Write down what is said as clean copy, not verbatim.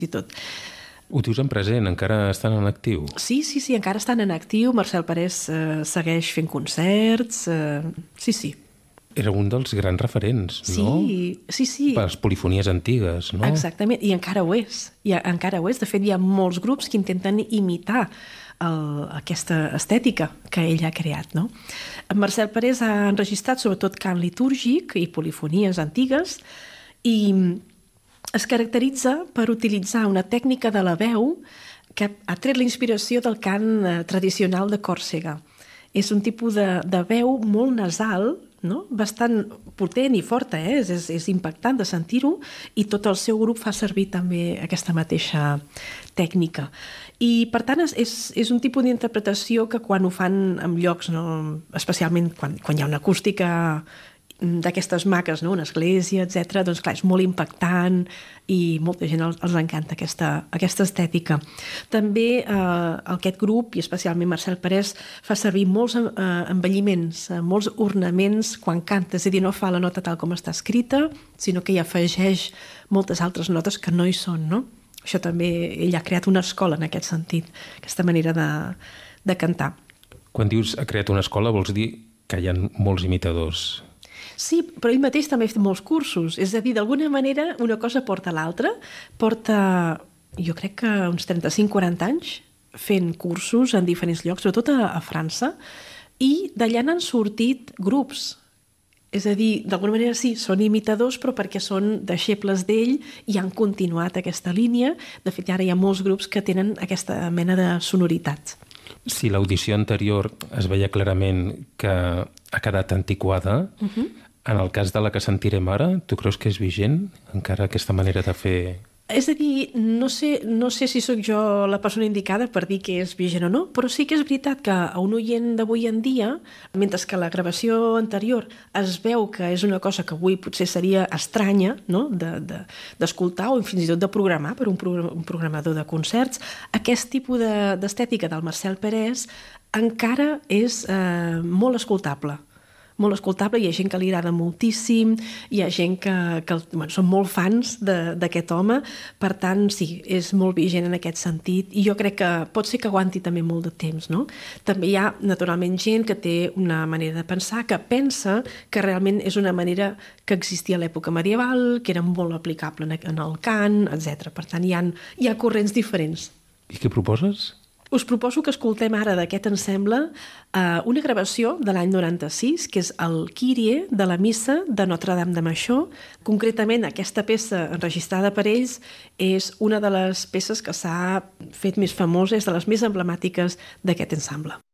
i tot. Ho dius en present, encara estan en actiu? Sí, encara estan en actiu. Marcel Parés segueix fent concerts. Sí. Era un dels grans referents, no? Sí. Per les polifonies antigues, no? Exactament, i encara ho és. De fet, hi ha molts grups que intenten imitar aquesta estètica que ell ha creat, no? En Marcel Parés ha enregistrat sobretot cant litúrgic i polifonies antigues i es caracteritza per utilitzar una tècnica de la veu que ha tret la inspiració del cant tradicional de Còrsega. És un tipus de veu molt nasal, no? Bastant potent i forta, és impactant de sentir-ho, i tot el seu grup fa servir també aquesta mateixa tècnica. I, per tant, és un tipus d'interpretació que quan ho fan en llocs, no? Especialment quan hi ha una acústica d'aquestes maques, no? Una església, etc. Doncs clar, és molt impactant i molta gent els encanta aquesta estètica. També aquest grup, i especialment Marcel Parés, fa servir molts embelliments, molts ornaments quan canta, és a dir, no fa la nota tal com està escrita, sinó que hi afegeix moltes altres notes que no hi són, no? Això també, ell ha creat una escola en aquest sentit, aquesta manera de cantar. Quan dius ha creat una escola vols dir que hi ha molts imitadors? Sí, però ell mateix també ha fet molts cursos. És a dir, d'alguna manera, una cosa porta a l'altra. Porta, jo crec que uns 35-40 anys fent cursos en diferents llocs, sobretot a França, i d'allà n'han sortit grups. És a dir, d'alguna manera sí, són imitadors, però perquè són deixebles d'ell i han continuat aquesta línia. De fet, ara hi ha molts grups que tenen aquesta mena de sonoritat. Si l'audició anterior es veia clarament que ha quedat antiquada, en el cas de la que sentirem ara, tu creus que és vigent encara aquesta manera de fer? És a dir, no sé si sóc jo la persona indicada per dir que és vigent o no, però sí que és veritat que a un oient d'avui en dia, mentre que la gravació anterior es veu que és una cosa que avui potser seria estranya, no? d'escoltar o fins i tot de programar per un programador de concerts, aquest tipus d'estètica del Marcel Parés encara és molt escoltable. Molt escoltable, hi ha gent que li agrada moltíssim, hi ha gent que són molt fans d'aquest home, per tant, sí, és molt vigent en aquest sentit, i jo crec que pot ser que aguanti també molt de temps, no? També hi ha, naturalment, gent que té una manera de pensar, que pensa que realment és una manera que existia a l'època medieval, que era molt aplicable en el cant, etc. Per tant, hi ha corrents diferents. I què proposes? Us proposo que escoltem ara d'aquest ensemble una gravació de l'any 96, que és el Kyrie de la missa de Notre-Dame de Machaut. Concretament, aquesta peça enregistrada per ells és una de les peces que s'ha fet més famosa, és de les més emblemàtiques d'aquest ensemble.